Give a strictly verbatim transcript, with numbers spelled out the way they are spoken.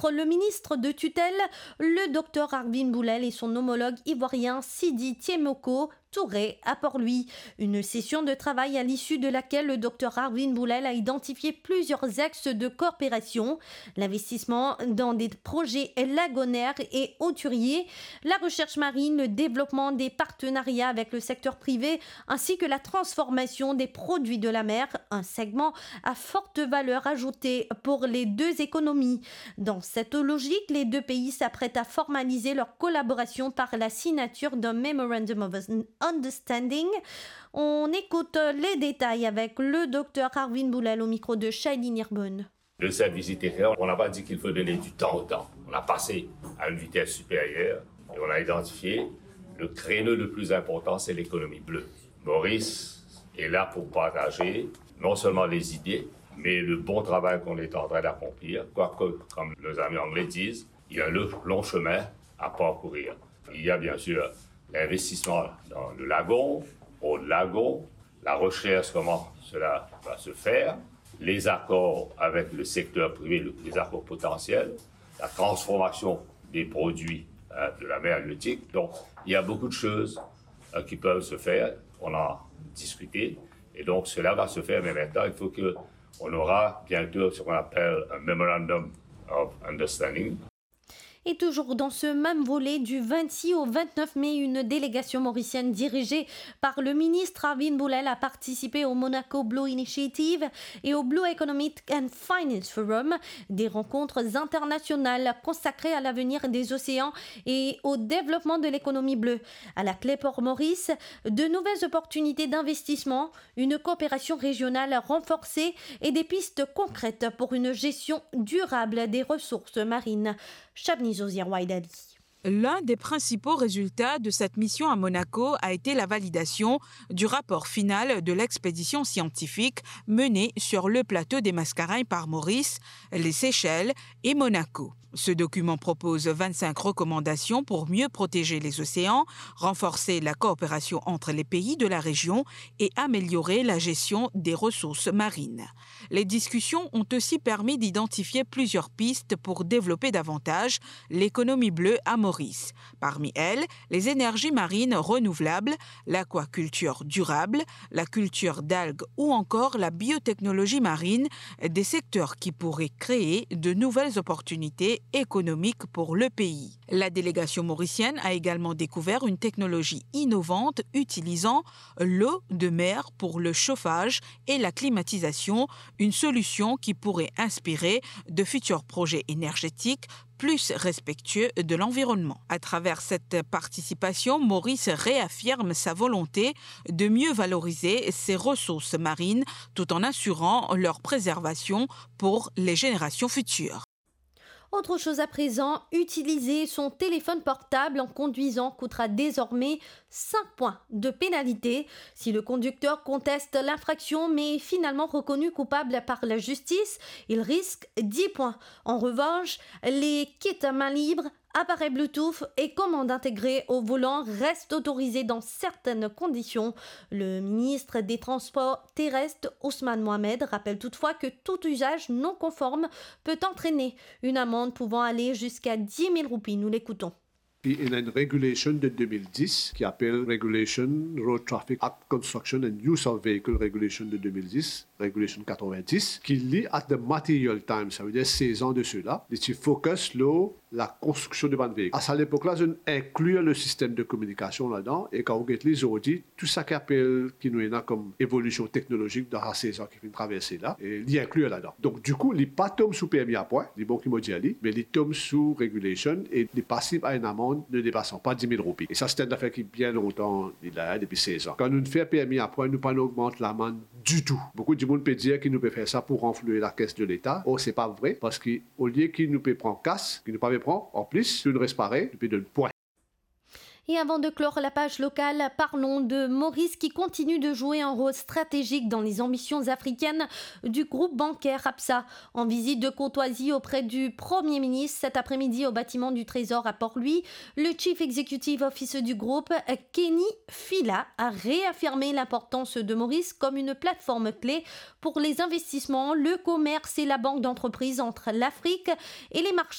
rencontre le ministre de tutelle, le docteur Arvin Boulel et son homologue ivoirien Sidi Tiemoko Touré à Port-Louis. Une session de travail à l'issue de laquelle le docteur Arvin Boulel a identifié plusieurs axes de coopération, l'investissement dans des projets lagonaires et hauturiers, la recherche marine, le développement des partenariats avec le secteur privé ainsi que la transformation des produits de la mer, un segment à forte valeur ajoutée pour les deux économies. Dans cette logique, les deux pays s'apprêtent à formaliser leur collaboration par la signature d'un Memorandum of Understanding. On écoute les détails avec le docteur Arvin Boulel au micro de Shailene Irbonne. De cette visite extérieure, on n'a pas dit qu'il faut donner du temps au temps. On a passé à une vitesse supérieure et on a identifié le créneau le plus important, c'est l'économie bleue. Maurice est là pour partager non seulement les idées, mais le bon travail qu'on est en train d'accomplir. Quoique, comme nos amis anglais disent, il y a un long chemin à parcourir. Il y a bien sûr l'investissement dans le lagon, au lagon, la recherche, comment cela va se faire, les accords avec le secteur privé, les accords potentiels, la transformation des produits euh, de la mer Halieutique. Donc, il y a beaucoup de choses euh, qui peuvent se faire. On a discuté et donc cela va se faire. Mais maintenant, il faut que on aura bientôt ce qu'on appelle un Memorandum of Understanding. Et toujours dans ce même volet, du vingt-six au vingt-neuf mai, une délégation mauricienne dirigée par le ministre Arvin Boulel a participé au Monaco Blue Initiative et au Blue Economic and Finance Forum, des rencontres internationales consacrées à l'avenir des océans et au développement de l'économie bleue. À la clé Port-Maurice, de nouvelles opportunités d'investissement, une coopération régionale renforcée et des pistes concrètes pour une gestion durable des ressources marines. Chabni Zosier Waidali. L'un des principaux résultats de cette mission à Monaco a été la validation du rapport final de l'expédition scientifique menée sur le plateau des Mascareignes par Maurice, les Seychelles et Monaco. Ce document propose vingt-cinq recommandations pour mieux protéger les océans, renforcer la coopération entre les pays de la région et améliorer la gestion des ressources marines. Les discussions ont aussi permis d'identifier plusieurs pistes pour développer davantage l'économie bleue à Maurice. Parmi elles, les énergies marines renouvelables, l'aquaculture durable, la culture d'algues ou encore la biotechnologie marine, des secteurs qui pourraient créer de nouvelles opportunités économique pour le pays. La délégation mauricienne a également découvert une technologie innovante utilisant l'eau de mer pour le chauffage et la climatisation, une solution qui pourrait inspirer de futurs projets énergétiques plus respectueux de l'environnement. À travers cette participation, Maurice réaffirme sa volonté de mieux valoriser ses ressources marines tout en assurant leur préservation pour les générations futures. Autre chose à présent, utiliser son téléphone portable en conduisant coûtera désormais cinq points de pénalité. Si le conducteur conteste l'infraction mais est finalement reconnu coupable par la justice, il risque dix points. En revanche, les kits main libre, appareils Bluetooth et commandes intégrées au volant restent autorisés dans certaines conditions. Le ministre des Transports terrestres, Ousmane Mohamed, rappelle toutefois que tout usage non conforme peut entraîner une amende pouvant aller jusqu'à dix mille roupies. Nous l'écoutons. Il y a une régulation de deux mille dix qui appelle Regulation Road Traffic Act Construction and Use of Vehicle Regulation de deux mille dix, Regulation quatre-vingt-dix, qui lit at the material time, ça veut dire seize ans de cela, et qui focus sur la construction de ban véhicule. À cette époque-là, je inclus le système de communication là-dedans, et quand vous regardez les audits, tout ça qui appelle, qui nous est comme évolution technologique dans la saison qui vient traverser là, et il inclut là-dedans. Donc du coup, il n'est pas tombé sous permis à point, il est bon qui m'a dit, mais il tombe sous Regulation et il est passible à une amende ne dépassant pas dix mille roupies. Et ça, c'est une affaire qui, bien longtemps, il a depuis seize ans. Quand nous faisons permis à point, nous ne augmentons pas l'amende du tout. Beaucoup de monde peut dire qu'il nous peut faire ça pour renflouer la caisse de l'État. Or, ce n'est pas vrai, parce qu'au lieu qu'il nous peut prendre casse, qu'il ne peut pas prendre, en plus, si nous reste pareil, nous peut donner point. Et avant de clore la page locale, parlons de Maurice qui continue de jouer un rôle stratégique dans les ambitions africaines du groupe bancaire Absa. En visite de courtoisie auprès du Premier ministre cet après-midi au bâtiment du Trésor à Port-Louis, le Chief Executive Officer du groupe, Kenny Fila, a réaffirmé l'importance de Maurice comme une plateforme clé pour les investissements, le commerce et la banque d'entreprise entre l'Afrique et les marchés